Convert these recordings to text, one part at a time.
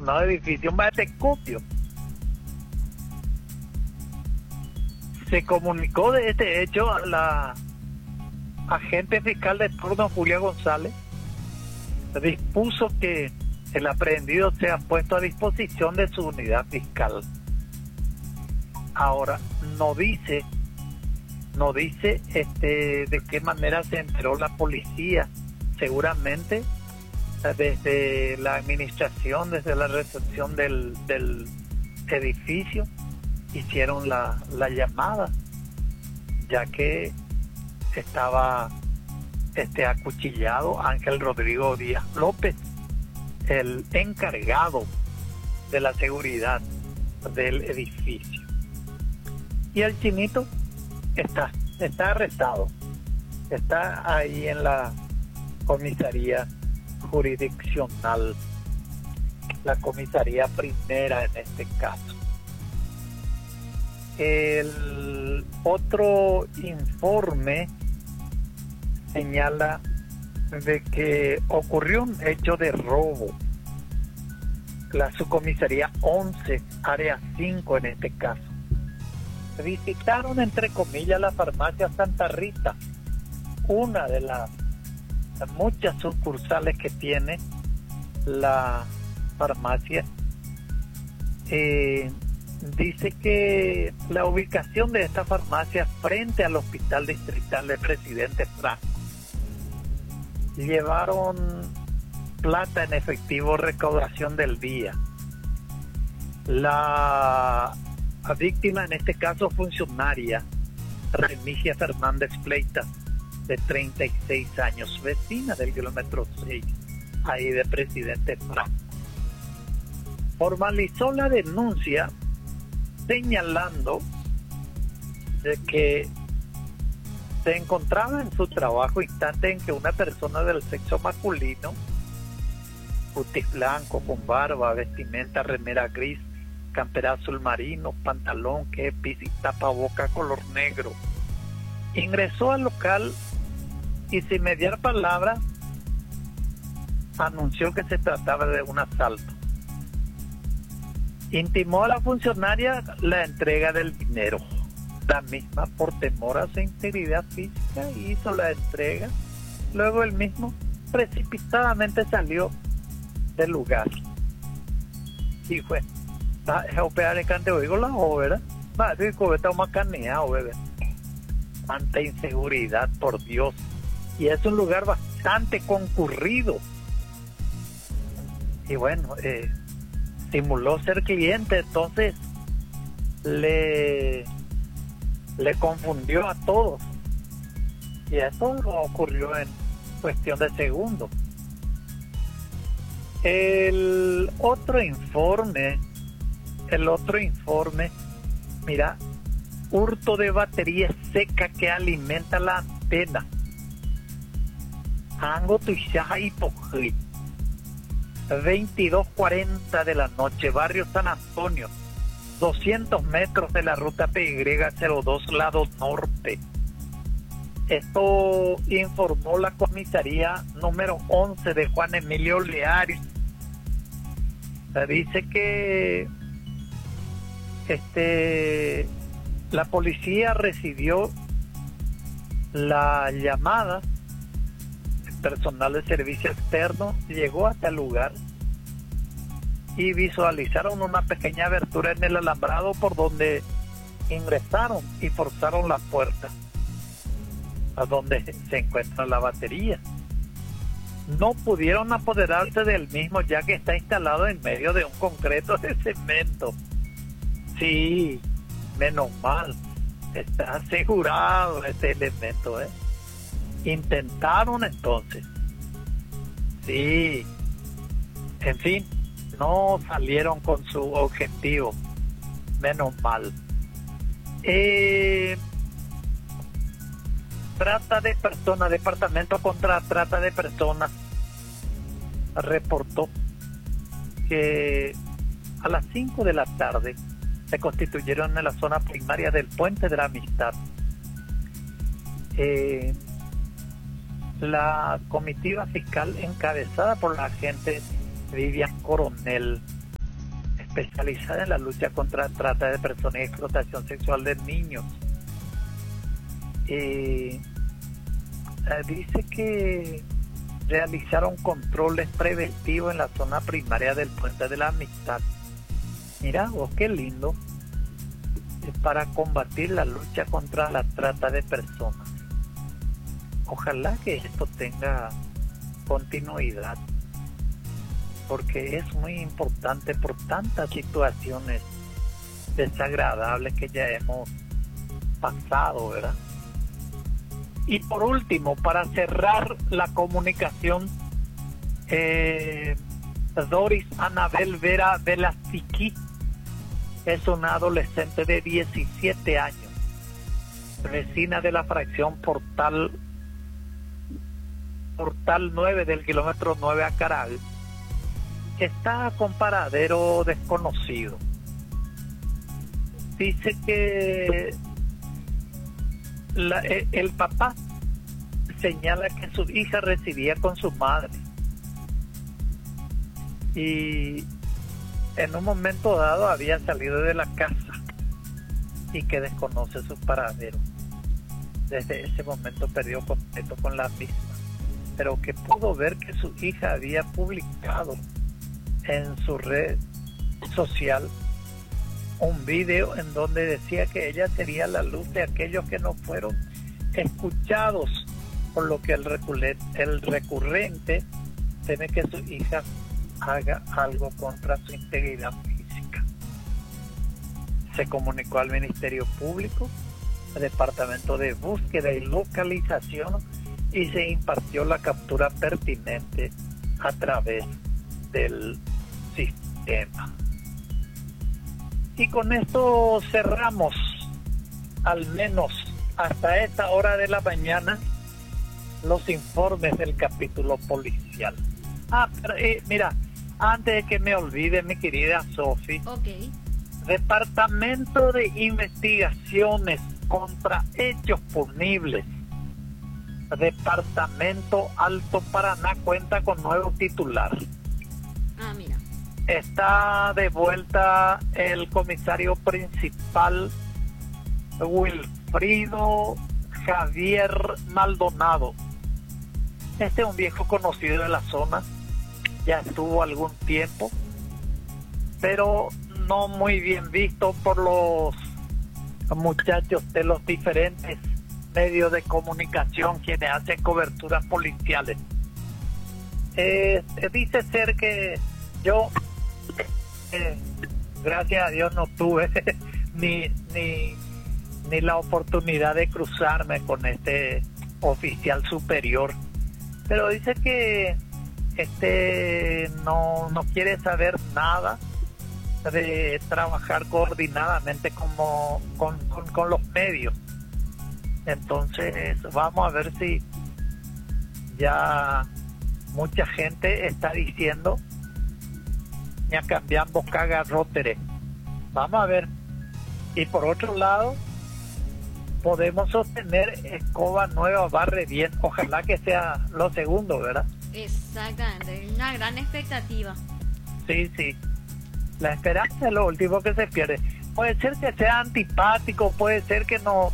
mencionado edificio más de copio. Se comunicó de este hecho a la agente fiscal de turno, Julia González. Dispuso que el aprehendido sea puesto a disposición de su unidad fiscal. Ahora, no dice de qué manera se enteró la policía. Seguramente desde la administración, desde la recepción del edificio, hicieron la llamada, ya que estaba acuchillado Ángel Rodrigo Díaz López, el encargado de la seguridad del edificio. Y el chinito está arrestado, está ahí en la comisaría jurisdiccional, la comisaría primera en este caso. El otro informe señala de que ocurrió un hecho de robo. La subcomisaría 11, área 5 en este caso. Visitaron, entre comillas, la farmacia Santa Rita, una de las muchas sucursales que tiene la farmacia. Dice que la ubicación de esta farmacia frente al Hospital Distrital de Presidente Franco. Llevaron plata en efectivo, recaudación del día. La víctima, en este caso funcionaria, Remigia Fernández Pleita, de 36 años, vecina del kilómetro 6, ahí de Presidente Franco. Formalizó la denuncia señalando de que se encontraba en su trabajo instante en que una persona del sexo masculino, cutis blanco, con barba, vestimenta, remera gris, campera azul marino, pantalón, kepis y tapaboca color negro, ingresó al local y sin mediar palabra anunció que se trataba de un asalto. Intimó a la funcionaria la entrega del dinero. La misma, por temor a su integridad física, hizo la entrega. Luego él mismo precipitadamente salió del lugar. Y fue a operar en cante oigo la obra. Va, digo, está más caneado, bebé. Tanta inseguridad, por Dios. Y es un lugar bastante concurrido. Y bueno, simuló ser cliente, entonces le confundió a todos. Y eso ocurrió en cuestión de segundos. El otro informe, mira, hurto de batería seca que alimenta la antena. Ango Tuixaja y Pojri, 22:40 de la noche, barrio San Antonio, 200 metros de la ruta PY02, lado norte. Esto informó la comisaría número 11 de Juan Emilio Learis. Dice que la policía recibió la llamada. El personal de servicio externo llegó hasta el lugar y visualizaron una pequeña abertura en el alambrado por donde ingresaron y forzaron la puerta a donde se encuentra la batería. No pudieron apoderarse del mismo, ya que está instalado en medio de un concreto de cemento. Sí, menos mal, está asegurado este elemento, ¿eh? Intentaron entonces. Sí, en fin, no salieron con su objetivo, menos mal. Trata de personas, Departamento contra Trata de Personas reportó que a las 5 de la tarde se constituyeron en la zona primaria del Puente de la Amistad. La comitiva fiscal encabezada por la agente Vivian Coronel especializada en la lucha contra trata de personas y explotación sexual de niños. Dice que realizaron controles preventivos en la zona primaria del Puente de la Amistad. Mira vos, qué lindo. Para combatir la lucha contra la trata de personas. Ojalá que esto tenga continuidad, porque es muy importante por tantas situaciones desagradables que ya hemos pasado, ¿verdad? Y por último, para cerrar la comunicación, Doris Anabel Vera Velasiqui es una adolescente de 17 años, vecina de la fracción Portal 9 del kilómetro 9 a Caral. Está con paradero desconocido. Dice que el papá señala que su hija residía con su madre y en un momento dado había salido de la casa y que desconoce su paradero. Desde ese momento perdió contacto con la misma, pero que pudo ver que su hija había publicado en su red social un video en donde decía que ella sería la luz de aquellos que no fueron escuchados, por lo que el recurrente teme que su hija haga algo contra su integridad física. Se comunicó al Ministerio Público, al Departamento de Búsqueda y Localización, y se impartió la captura pertinente a través del sistema. Y con esto cerramos, al menos hasta esta hora de la mañana, los informes del capítulo policial. Pero, mira, antes de que me olvide, mi querida Sofi, okay. Departamento de Investigaciones contra Hechos Punibles, Departamento Alto Paraná, cuenta con nuevo titular. Mira. Está de vuelta el comisario principal Wilfrido Javier Maldonado. Este es un viejo conocido de la zona, ya estuvo algún tiempo, pero no muy bien visto por los muchachos de los diferentes medios de comunicación quienes hacen coberturas policiales. Dice ser que yo, gracias a Dios, no tuve ni la oportunidad de cruzarme con este oficial superior, pero dice que no quiere saber nada de trabajar coordinadamente con los medios. Entonces vamos a ver si ya mucha gente está diciendo ya cambiamos caga rótere. Vamos a ver. Y por otro lado, podemos sostener escoba nueva, barre bien. Ojalá que sea lo segundo, ¿verdad? Exactamente, una gran expectativa. Sí. La esperanza es lo último que se pierde. Puede ser que sea antipático, puede ser que no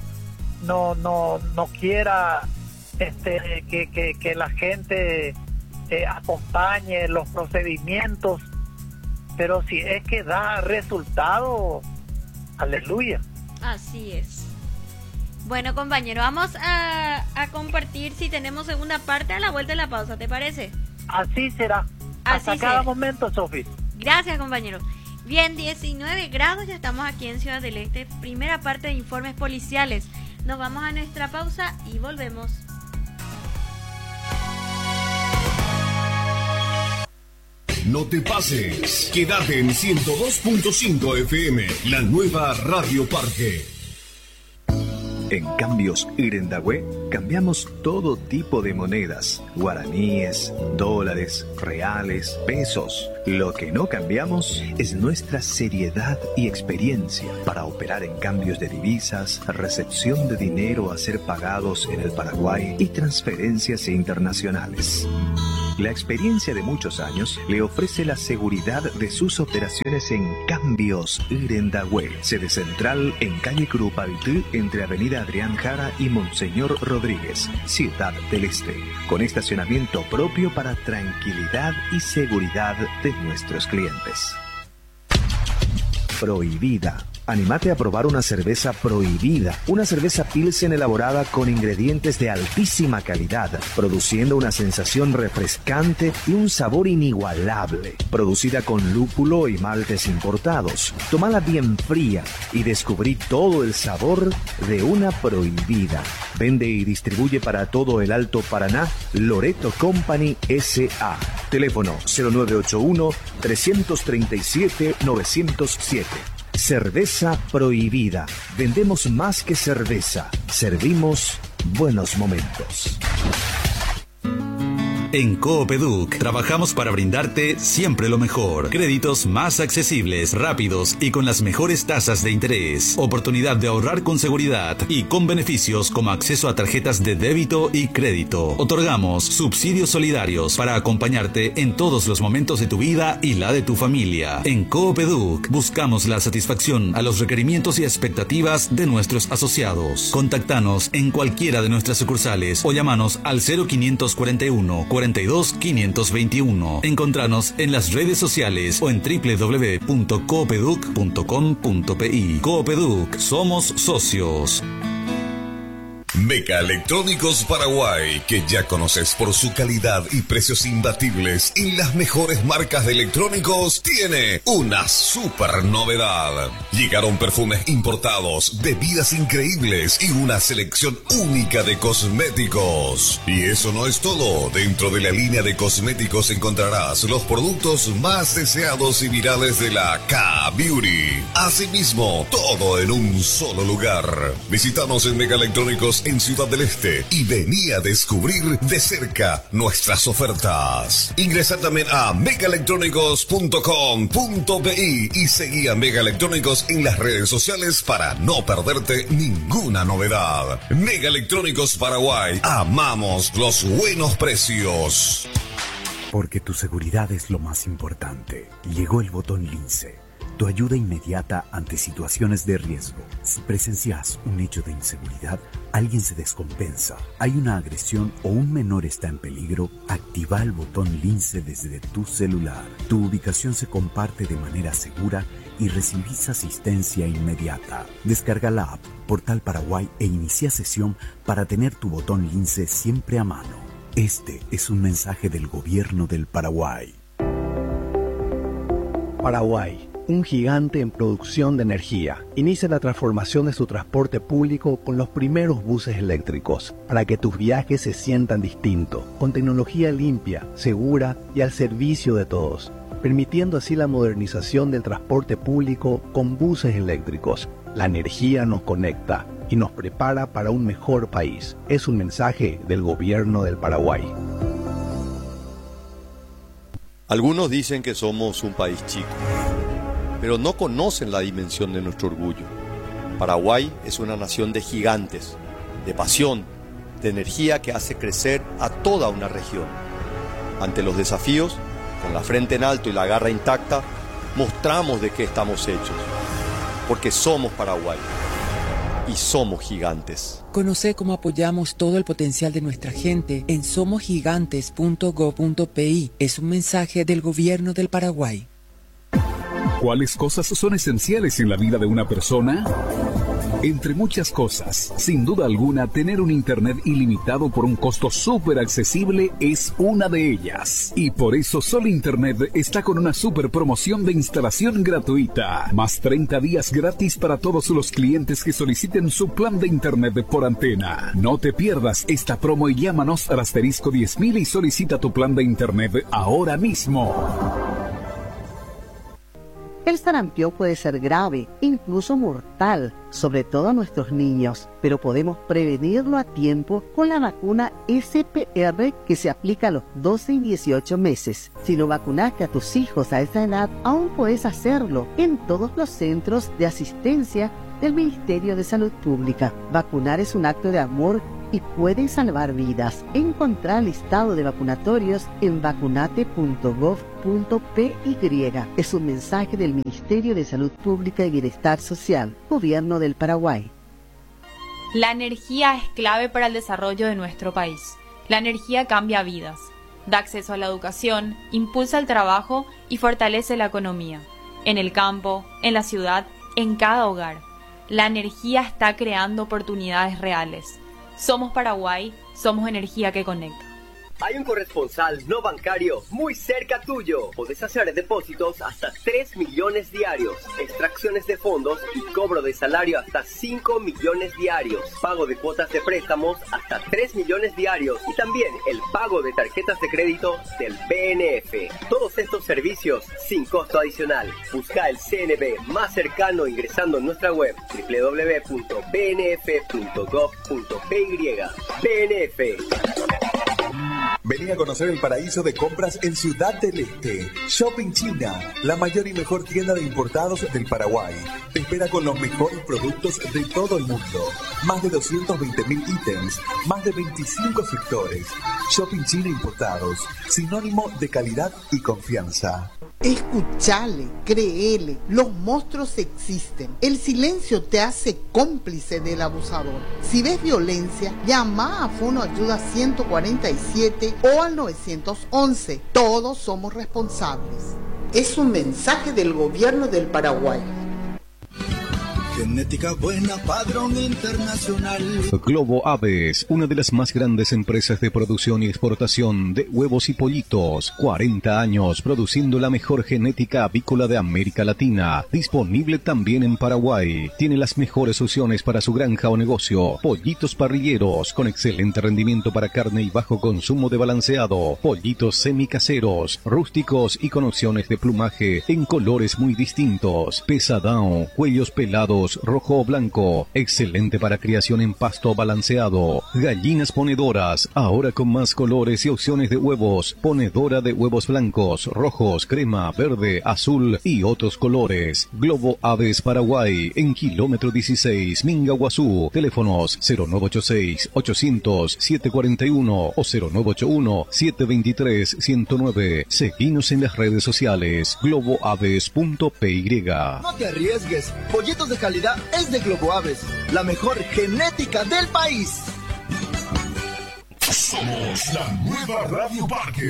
quiera que la gente acompañe los procedimientos, pero si es que da resultado, aleluya. Así es. Bueno, compañero, vamos a compartir si tenemos segunda parte a la vuelta de la pausa, ¿te parece? Así será. Hasta cada momento, Sofi. Gracias, compañero. Bien, 19 grados, ya estamos aquí en Ciudad del Este, primera parte de informes policiales. Nos vamos a nuestra pausa y volvemos. No te pases, quédate en 102.5 FM, la nueva Radio Parque. En Cambios Irendagüe Cambiamos todo tipo de monedas, guaraníes, dólares, reales, pesos. Lo que no cambiamos es nuestra seriedad y experiencia para operar en cambios de divisas, recepción de dinero a ser pagados en el Paraguay y transferencias internacionales. La experiencia de muchos años le ofrece la seguridad de sus operaciones en Cambios Irendahue, sede central en calle Curupaytí, entre avenida Adrián Jara y Monseñor Rodríguez, Ciudad del Este, con estacionamiento propio para tranquilidad y seguridad de nuestros clientes. Prohibida. Anímate a probar una cerveza Prohibida, una cerveza Pilsen elaborada con ingredientes de altísima calidad, produciendo una sensación refrescante y un sabor inigualable. Producida con lúpulo y maltes importados. Tómala bien fría y descubrí todo el sabor de una Prohibida. Vende y distribuye para todo el Alto Paraná Loreto Company S.A. Teléfono 0981-337-907. Cerveza Prohibida. Vendemos más que cerveza. Servimos buenos momentos. En Coopeduc trabajamos para brindarte siempre lo mejor. Créditos más accesibles, rápidos y con las mejores tasas de interés. Oportunidad de ahorrar con seguridad y con beneficios como acceso a tarjetas de débito y crédito. Otorgamos subsidios solidarios para acompañarte en todos los momentos de tu vida y la de tu familia. En Coopeduc buscamos la satisfacción a los requerimientos y expectativas de nuestros asociados. Contactanos en cualquiera de nuestras sucursales o llámanos al 0541 42 521. Encontranos en las redes sociales o en www.coopeduc.com.pi. Coopeduc, somos socios. Meca Electrónicos Paraguay, que ya conoces por su calidad y precios imbatibles y las mejores marcas de electrónicos, tiene una super novedad. Llegaron perfumes importados, bebidas increíbles y una selección única de cosméticos. Y eso no es todo. Dentro de la línea de cosméticos encontrarás los productos más deseados y virales de la K-Beauty. Asimismo, todo en un solo lugar. Visítanos en Meca Electrónicos en Ciudad del Este y vení a descubrir de cerca nuestras ofertas. Ingresa también a megaelectrónicos.com.pi y seguí a Mega Electrónicos en las redes sociales para no perderte ninguna novedad. Mega Electrónicos Paraguay, amamos los buenos precios. Porque tu seguridad es lo más importante. Llegó el botón Lince. Tu ayuda inmediata ante situaciones de riesgo. Si presencias un hecho de inseguridad, alguien se descompensa, hay una agresión o un menor está en peligro, activa el botón Lince desde tu celular. Tu ubicación se comparte de manera segura y recibís asistencia inmediata. Descarga la app Portal Paraguay e inicia sesión para tener tu botón Lince siempre a mano. Este es un mensaje del Gobierno del Paraguay. Paraguay, un gigante en producción de energía, inicia la transformación de su transporte público con los primeros buses eléctricos, para que tus viajes se sientan distintos, con tecnología limpia, segura y al servicio de todos, permitiendo así la modernización del transporte público con buses eléctricos. La energía nos conecta y nos prepara para un mejor país. Es un mensaje del Gobierno del Paraguay. Algunos dicen que somos un país chico, pero no conocen la dimensión de nuestro orgullo. Paraguay es una nación de gigantes, de pasión, de energía que hace crecer a toda una región. Ante los desafíos, con la frente en alto y la garra intacta, mostramos de qué estamos hechos, porque somos Paraguay y somos gigantes. Conoce cómo apoyamos todo el potencial de nuestra gente en somosgigantes.go.pi. Es un mensaje del Gobierno del Paraguay. ¿Cuáles cosas son esenciales en la vida de una persona? Entre muchas cosas, sin duda alguna, tener un internet ilimitado por un costo súper accesible es una de ellas. Y por eso Sol Internet está con una súper promoción de instalación gratuita. Más 30 días gratis para todos los clientes que soliciten su plan de internet por antena. No te pierdas esta promo y llámanos al asterisco 10.000 y solicita tu plan de internet ahora mismo. El sarampión puede ser grave, incluso mortal, sobre todo a nuestros niños, pero podemos prevenirlo a tiempo con la vacuna SPR que se aplica a los 12 y 18 meses. Si no vacunaste a tus hijos a esa edad, aún puedes hacerlo en todos los centros de asistencia del Ministerio de Salud Pública. Vacunar es un acto de amor y puede salvar vidas. Encontrar el listado de vacunatorios en vacunate.gov.py. Es un mensaje del Ministerio de Salud Pública y Bienestar Social, Gobierno del Paraguay. La energía es clave para el desarrollo de nuestro país. La energía cambia vidas, da acceso a la educación, impulsa el trabajo y fortalece la economía. En el campo, en la ciudad, en cada hogar. La energía está creando oportunidades reales. Somos Paraguay, somos energía que conecta. Hay un corresponsal no bancario muy cerca tuyo. Podés hacer depósitos hasta 3 millones diarios, extracciones de fondos y cobro de salario hasta 5 millones diarios, pago de cuotas de préstamos hasta 3 millones diarios y también el pago de tarjetas de crédito del BNF. Todos estos servicios sin costo adicional. Busca el CNB más cercano ingresando en nuestra web www.bnf.gov.py. BNF. Vení a conocer el paraíso de compras en Ciudad del Este. Shopping China, la mayor y mejor tienda de importados del Paraguay. Te espera con los mejores productos de todo el mundo. Más de 220.000 ítems, más de 25 sectores. Shopping China Importados, sinónimo de calidad y confianza. Escuchale, créele, los monstruos existen. El silencio te hace cómplice del abusador. Si ves violencia, llama a Fono Ayuda 147 o al 911. Todos somos responsables. Es un mensaje del Gobierno del Paraguay. Genética buena, padrón internacional. Globo Aves, una de las más grandes empresas de producción y exportación de huevos y pollitos. 40 años produciendo la mejor genética avícola de América Latina. Disponible también en Paraguay. Tiene las mejores opciones para su granja o negocio. Pollitos parrilleros con excelente rendimiento para carne y bajo consumo de balanceado. Pollitos semicaseros, rústicos y con opciones de plumaje en colores muy distintos. Pesadão, cuellos pelados, rojo o blanco, excelente para criación en pasto balanceado. Gallinas ponedoras, ahora con más colores y opciones de huevos. Ponedora de huevos blancos, rojos, crema, verde, azul y otros colores. Globo Aves Paraguay, en kilómetro 16, Mingaguazú. Teléfonos 0986-800-741 o 0981-723-109. Seguinos en las redes sociales, globoaves.py. No te arriesgues, pollitos de calidad es de Globo Aves, la mejor genética del país. Somos la nueva Radio Parque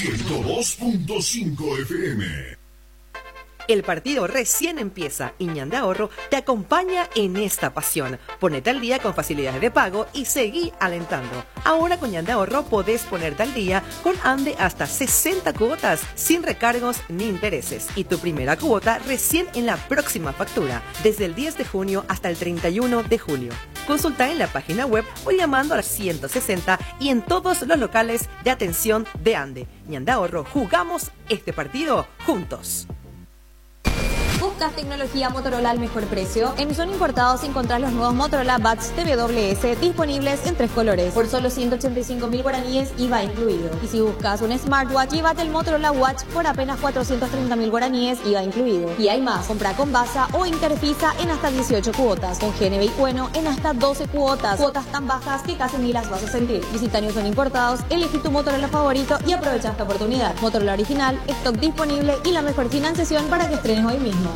102.5 FM. El partido recién empieza y Ñandé Ahorro te acompaña en esta pasión. Ponete al día con facilidades de pago y seguí alentando. Ahora con Ñandé Ahorro podés ponerte al día con Ande hasta 60 cuotas sin recargos ni intereses. Y tu primera cuota recién en la próxima factura, desde el 10 de junio hasta el 31 de julio. Consulta en la página web o llamando al 160 y en todos los locales de atención de Ande. Ñandé Ahorro, jugamos este partido juntos. ¿Buscas tecnología Motorola al mejor precio? En Son Importados encontrás los nuevos Motorola Buds TWS disponibles en 3 colores. Por solo 185.000 guaraníes, IVA incluido. Y si buscas un smartwatch, llévate el Motorola Watch por apenas 430.000 guaraníes, IVA incluido. Y hay más. Compra con Baza o Interfisa en hasta 18 cuotas. Con GNB y Bueno en hasta 12 cuotas. Cuotas tan bajas que casi ni las vas a sentir. Visita Son Importados, elegí tu Motorola favorito y aprovecha esta oportunidad. Motorola original, stock disponible y la mejor financiación para que estrenes hoy mismo.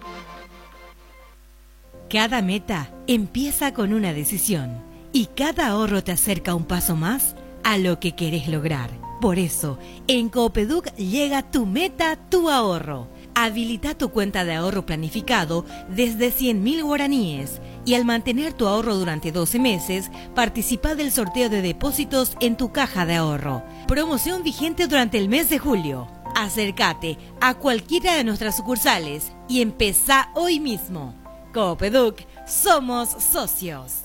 Cada meta empieza con una decisión y cada ahorro te acerca un paso más a lo que querés lograr. Por eso, en Coopeduc llega tu meta, tu ahorro. Habilita tu cuenta de ahorro planificado desde 100.000 guaraníes y al mantener tu ahorro durante 12 meses, participa del sorteo de depósitos en tu caja de ahorro. Promoción vigente durante el mes de julio. Acércate a cualquiera de nuestras sucursales y empezá hoy mismo. Coopeduc, somos socios.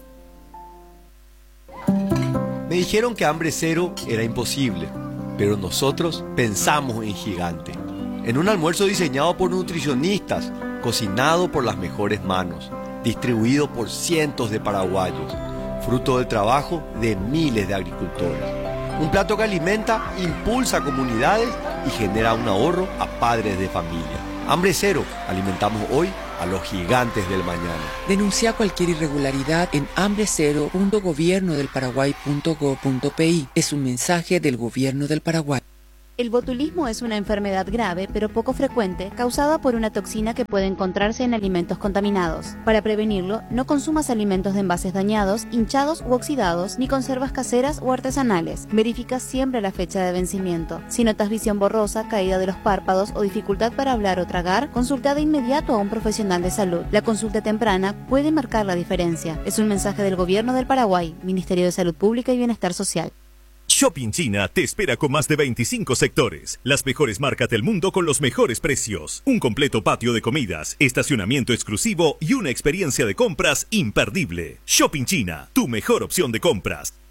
Me dijeron que hambre cero era imposible, pero nosotros pensamos en gigante. en un almuerzo diseñado por nutricionistas, cocinado por las mejores manos, distribuido por cientos de paraguayos, fruto del trabajo de miles de agricultores. Un plato que alimenta, impulsa comunidades y genera un ahorro a padres de familia. Hambre cero, alimentamos hoy a los gigantes del mañana. Denuncia cualquier irregularidad en hambrecero.gobiernodelparaguay.gov.pi. Es un mensaje del Gobierno del Paraguay. El botulismo es una enfermedad grave pero poco frecuente causada por una toxina que puede encontrarse en alimentos contaminados. Para prevenirlo, no consumas alimentos de envases dañados, hinchados u oxidados, ni conservas caseras o artesanales. Verifica siempre la fecha de vencimiento. Si notas visión borrosa, caída de los párpados o dificultad para hablar o tragar, consulta de inmediato a un profesional de salud. La consulta temprana puede marcar la diferencia. Es un mensaje del Gobierno del Paraguay, Ministerio de Salud Pública y Bienestar Social. Shopping China te espera con más de 25 sectores, las mejores marcas del mundo con los mejores precios, un completo patio de comidas, estacionamiento exclusivo y una experiencia de compras imperdible. Shopping China, tu mejor opción de compras.